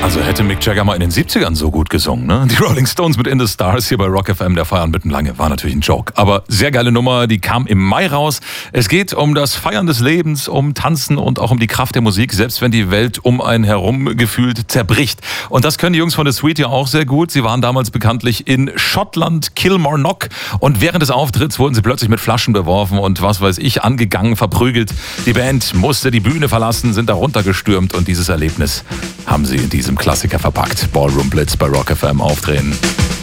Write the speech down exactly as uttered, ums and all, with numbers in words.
Also hätte Mick Jagger mal in den siebzigern so gut gesungen, ne? Die Rolling Stones mit In the Stars hier bei Rock F M, der Feiern mitten lange, war natürlich ein Joke. Aber sehr geile Nummer, die kam im Mai raus. Es geht um das Feiern des Lebens, um Tanzen und auch um die Kraft der Musik, selbst wenn die Welt um einen herum gefühlt zerbricht. Und das können die Jungs von The Sweet ja auch sehr gut. Sie waren damals bekanntlich in Schottland, Kilmarnock, und während des Auftritts wurden sie plötzlich mit Flaschen beworfen und was weiß ich, angegangen, verprügelt. Die Band musste die Bühne verlassen, sind da runtergestürmt und dieses Erlebnis haben sie in diesem Klassiker verpackt. Ballroom Blitz bei Rock F M aufdrehen.